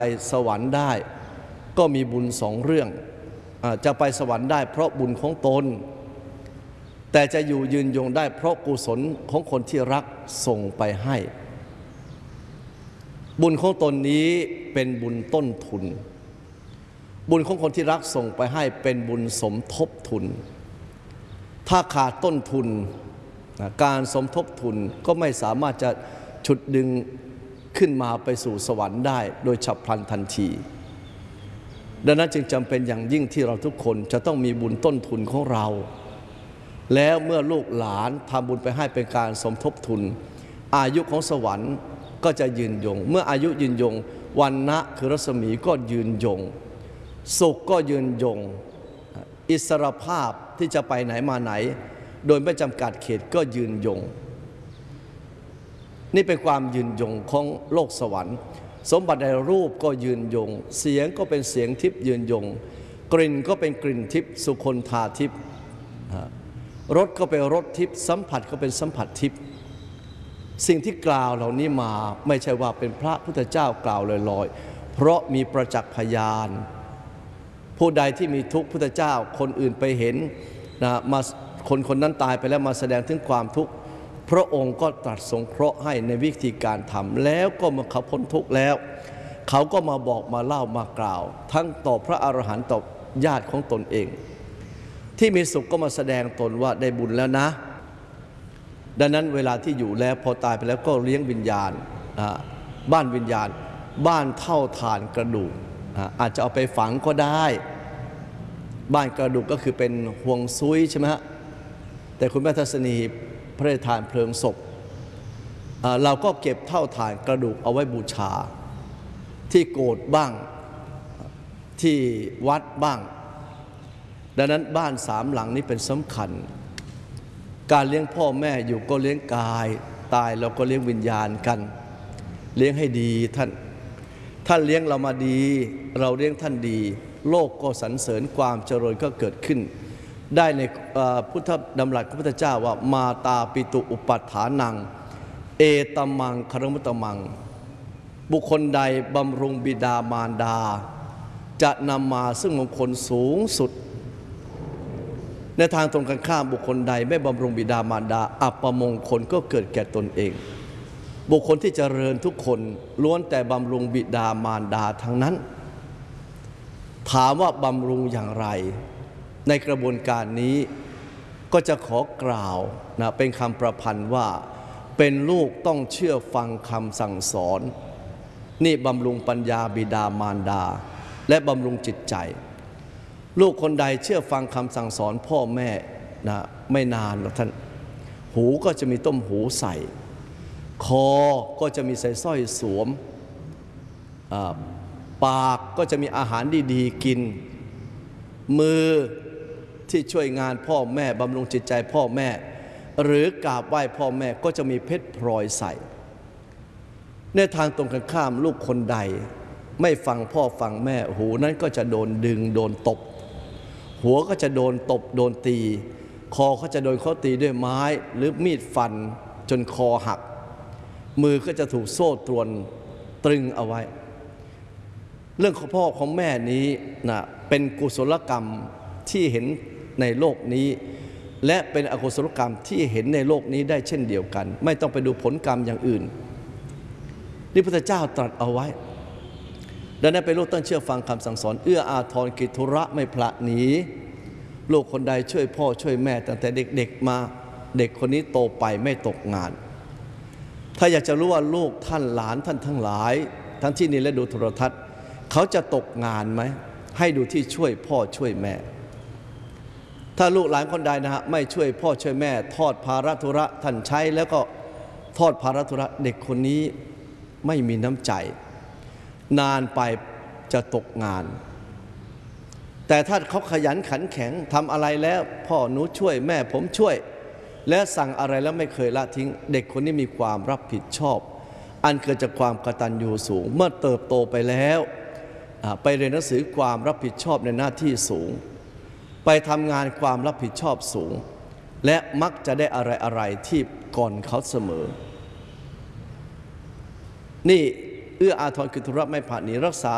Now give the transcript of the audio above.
ไปสวรรค์ได้ก็มีบุญสองเรื่องจะไปสวรรค์ได้เพราะบุญของตนแต่จะอยู่ยืนยงได้เพราะกุศลของคนที่รักส่งไปให้บุญของตนนี้เป็นบุญต้นทุนบุญของคนที่รักส่งไปให้เป็นบุญสมทบทุนถ้าขาดต้นทุนการสมทบทุนก็ไม่สามารถจะฉุดดึงขึ้นมาไปสู่สวรรค์ได้โดยฉับพลันทันทีดังนั้นจึงจำเป็นอย่างยิ่งที่เราทุกคนจะต้องมีบุญต้นทุนของเราแล้วเมื่อลูกหลานทำบุญไปให้เป็นการสมทบทุนอายุของสวรรค์ก็จะยืนยงเมื่ออายุยืนยงวรรณะคือรัศมีก็ยืนยงสุขก็ยืนยงอิสรภาพที่จะไปไหนมาไหนโดยไม่จำกัดเขตก็ยืนยงนี่เป็นความยืนยงของโลกสวรรค์สมบัติในรูปก็ยืนยงเสียงก็เป็นเสียงทิพย์ยืนยงกลิ่นก็เป็นกลิ่นทิพย์สุคนธาทิพย์รสก็เป็นรสทิพย์สัมผัสก็เป็นสัมผัสทิพย์สิ่งที่กล่าวเหล่านี้มาไม่ใช่ว่าเป็นพระพุทธเจ้ากล่าวลอยๆเพราะมีประจักษ์พยานผู้ใดที่มีทุกข์พุทธเจ้าคนอื่นไปเห็นมาคนนั้นตายไปแล้วมาแสดงถึงความทุกข์พระองค์ก็ตรัสสงเคราะห์ให้ในวิธีการทำแล้วก็เมื่อเขาพ้นทุกข์แล้วเขาก็มาบอกมาเล่ามากล่าวทั้งต่อพระอรหันต์ต่อญาติของตนเองที่มีสุขก็มาแสดงตนว่าได้บุญแล้วนะดังนั้นเวลาที่อยู่แล้วพอตายไปแล้วก็เลี้ยงวิญญาณบ้านวิญญาณบ้านเท่าฐานกระดูกอาจจะเอาไปฝังก็ได้บ้านกระดูกก็คือเป็นห่วงซุยใช่ไหมฮะแต่คุณแม่ทัศนีพระราชทานเพลิงศพเราก็เก็บเท่าฐานกระดูกเอาไว้บูชาที่โกฏบ้างที่วัดบ้างดังนั้นบ้านสามหลังนี้เป็นสำคัญการเลี้ยงพ่อแม่อยู่ก็เลี้ยงกายตายเราก็เลี้ยงวิญญาณกันเลี้ยงให้ดีท่านเลี้ยงเรามาดีเราเลี้ยงท่านดีโลกก็สรรเสริญความเจริญก็เกิดขึ้นได้ในพุทธดำรัสของพระพุทธเจ้าว่ามาตาปิตุอุปัฏฐานังเอตมังคารมุตตมังบุคคลใดบำรุงบิดามารดาจะนำมาซึ่งมงคลสูงสุดในทางตรงกันข้ามบุคคลใดไม่บำรุงบิดามารดาอัปมงคลก็เกิดแก่ตนเองบุคคลที่เจริญทุกคนล้วนแต่บำรุงบิดามารดาทั้งนั้นถามว่าบำรุงอย่างไรในกระบวนการนี้ก็จะขอกล่าวเป็นคำประพันธ์ว่าเป็นลูกต้องเชื่อฟังคำสั่งสอนนี่บำรุงปัญญาบิดามารดาและบำรุงจิตใจลูกคนใดเชื่อฟังคำสั่งสอนพ่อแม่ไม่นานหรอกท่านหูก็จะมีต้มหูใส่คอก็จะมีใส่สร้อยสวมปากก็จะมีอาหารดีๆกินมือที่ช่วยงานพ่อแม่บำรุงจิตใจพ่อแม่หรือกราบไหว้พ่อแม่ก็จะมีเพชรพลอยใส่ในทางตรงกันข้ามลูกคนใดไม่ฟังพ่อฟังแม่หูนั้นก็จะโดนดึงโดนตบหัวก็จะโดนตบโดนตีคอก็จะโดนเขาตีด้วยไม้หรือมีดฟันจนคอหักมือก็จะถูกโซ่ตรวนตรึงเอาไว้เรื่องของพ่อของแม่นี้เป็นกุศลกรรมที่เห็นในโลกนี้และเป็นอกุศลกรรมที่เห็นในโลกนี้ได้เช่นเดียวกันไม่ต้องไปดูผลกรรมอย่างอื่นนี่พระพุทธเจ้าตรัสเอาไว้ดังนั้นเป็นลูกต้องเชื่อฟังคำสั่งสอนเอื้ออาทรกิจธุระไม่พละหนีลูกคนใดช่วยพ่อช่วยแม่ตั้งแต่เด็กๆมาเด็กคนนี้โตไปไม่ตกงานถ้าอยากจะรู้ว่าลูกท่านหลานท่านทั้งหลายทั้งที่นี่และดูโทรทัศน์เขาจะตกงานไหมให้ดูที่ช่วยพ่อช่วยแม่ถ้าลูกหลานคนใดไม่ช่วยพ่อช่วยแม่ทอดภาระธุระท่านใช้แล้วก็ทอดภาระธุระเด็กคนนี้ไม่มีน้ำใจนานไปจะตกงานแต่ถ้าเขาขยันขันแข็งทำอะไรแล้วพ่อหนูช่วยแม่ผมช่วยและสั่งอะไรแล้วไม่เคยละทิ้งเด็กคนนี้มีความรับผิดชอบอันเกิดจากความกตัญญูสูงเมื่อเติบโตไปแล้วไปเรียนหนังสือความรับผิดชอบในหน้าที่สูงไปทำงานความรับผิดชอบสูงและมักจะได้อะไรที่ก่อนเขาเสมอนี่เอื้ออาทรกิจธุระไม่ผละหนีรักษา